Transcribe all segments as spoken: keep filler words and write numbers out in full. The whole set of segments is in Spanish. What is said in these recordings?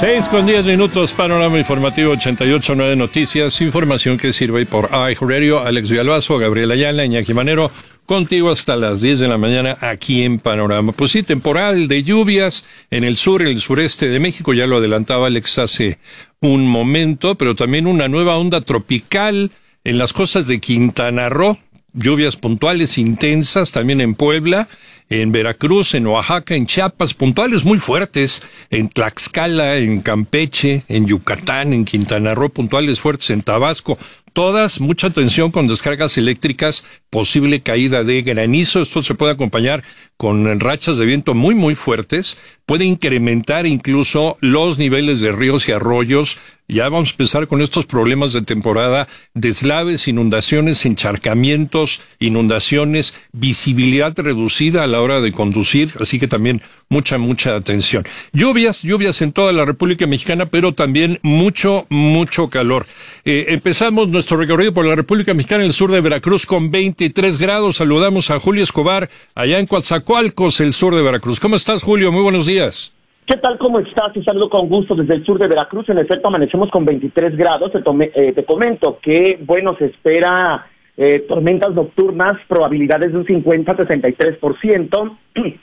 Seis con diez minutos, panorama informativo ochenta y ocho punto nueve Noticias, información que sirve por iHeartRadio. Alex Villalbazo, Gabriela Ayala, Iñaki Manero, contigo hasta las diez de la mañana aquí en Panorama. Pues sí, temporal de lluvias en el sur, en el sureste de México, ya lo adelantaba Alex hace un momento, pero también una nueva onda tropical en las costas de Quintana Roo. Lluvias puntuales intensas también en Puebla, en Veracruz, en Oaxaca, en Chiapas, puntuales muy fuertes, en Tlaxcala, en Campeche, en Yucatán, en Quintana Roo, puntuales fuertes en Tabasco. Todas, mucha atención con descargas eléctricas, posible caída de granizo. Esto se puede acompañar con rachas de viento muy, muy fuertes. Puede incrementar incluso los niveles de ríos y arroyos. Ya vamos a empezar con estos problemas de temporada, deslaves, inundaciones, encharcamientos, inundaciones, visibilidad reducida a la hora de conducir, así que también mucha, mucha atención. Lluvias, lluvias en toda la República Mexicana, pero también mucho, mucho calor. Eh, empezamos nuestro recorrido por la República Mexicana en el sur de Veracruz con veintitrés grados. Saludamos a Julio Escobar, allá en Coatzacoalcos, el sur de Veracruz. ¿Cómo estás, Julio? Muy buenos días. ¿Qué tal? ¿Cómo estás? Te saludo con gusto desde el sur de Veracruz. En efecto, amanecemos con veintitrés grados. Te, tome, eh, te comento que, bueno, se espera eh, tormentas nocturnas, probabilidades de un cincuenta a sesenta y tres por ciento.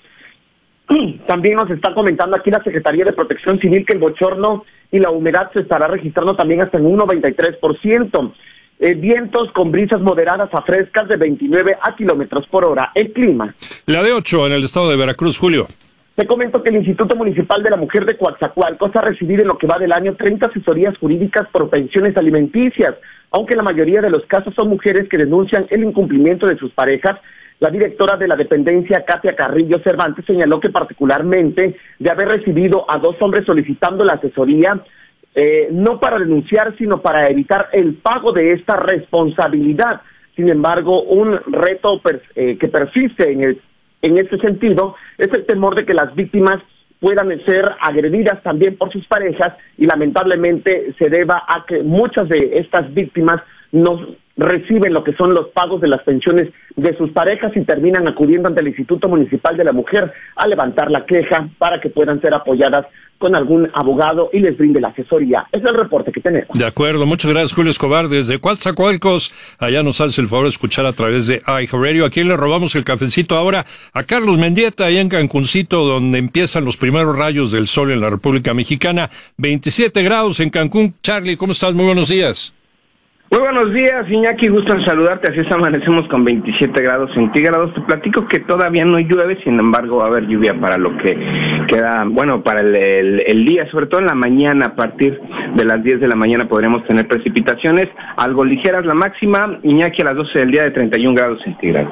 También nos está comentando aquí la Secretaría de Protección Civil que el bochorno y la humedad se estará registrando también hasta en un noventa y tres por ciento. Eh, vientos con brisas moderadas a frescas de veintinueve a kilómetros por hora. El clima. La de ocho en el estado de Veracruz, Julio. Te comento que el Instituto Municipal de la Mujer de Coatzacoalcos ha recibido en lo que va del año treinta asesorías jurídicas por pensiones alimenticias, aunque la mayoría de los casos son mujeres que denuncian el incumplimiento de sus parejas. La directora de la dependencia, Katia Carrillo Cervantes, señaló que particularmente de haber recibido a dos hombres solicitando la asesoría, eh, no para denunciar, sino para evitar el pago de esta responsabilidad. Sin embargo, un reto per, eh, que persiste en el En este sentido, es el temor de que las víctimas puedan ser agredidas también por sus parejas y lamentablemente se deba a que muchas de estas víctimas no reciben lo que son los pagos de las pensiones de sus parejas y terminan acudiendo ante el Instituto Municipal de la Mujer a levantar la queja para que puedan ser apoyadas con algún abogado y les brinde la asesoría. Es el reporte que tenemos. De acuerdo, muchas gracias, Julio Escobar, desde Coatzacoalcos. Allá nos hace el favor de escuchar a través de iHeartRadio. Aquí le robamos el cafecito ahora a Carlos Mendieta, allá en Cancuncito, donde empiezan los primeros rayos del sol en la República Mexicana. veintisiete grados en Cancún. Charlie, ¿cómo estás? Muy buenos días. Muy buenos días, Iñaki, gusto en saludarte. Así es, amanecemos con veintisiete grados centígrados. Te platico que todavía no llueve, sin embargo va a haber lluvia para lo que queda, bueno, para el, el, el día, sobre todo en la mañana. A partir de las diez de la mañana podremos tener precipitaciones algo ligeras. La máxima, Iñaki, a las doce del día de treinta y un grados centígrados.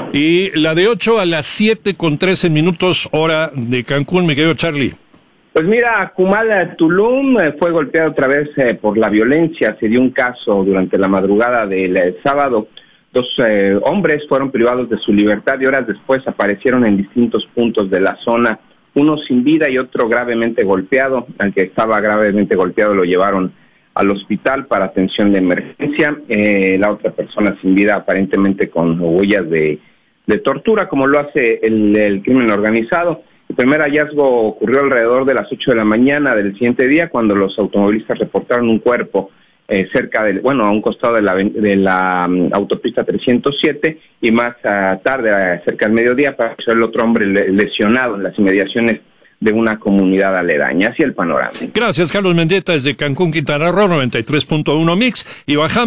Y la de ocho a las siete con trece minutos, hora de Cancún, mi querido Charlie. Pues mira, Kumala Tulum eh, fue golpeado otra vez eh, por la violencia. Se dio un caso durante la madrugada del eh, sábado. Dos eh, hombres fueron privados de su libertad y horas después aparecieron en distintos puntos de la zona. Uno sin vida y otro gravemente golpeado. Al que estaba gravemente golpeado lo llevaron al hospital para atención de emergencia. Eh, la otra persona sin vida aparentemente con huellas de, de tortura, como lo hace el, el crimen organizado. El primer hallazgo ocurrió alrededor de las ocho de la mañana del siguiente día, cuando los automovilistas reportaron un cuerpo eh, cerca del, bueno, a un costado de la, de la um, autopista trescientos siete, y más uh, tarde, uh, cerca del mediodía, apareció el otro hombre le lesionado en las inmediaciones de una comunidad aledaña. Así el panorama. Gracias, Carlos Mendieta, desde Cancún, Quintana Roo, noventa y tres punto uno Mix, y bajamos.